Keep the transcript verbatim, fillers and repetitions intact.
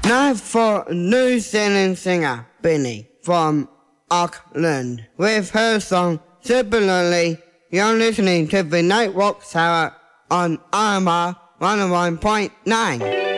Now for New Zealand singer Benny from Auckland with her song Super Lonely. You're listening to the Nightwalk Tower on R M R one oh one point nine.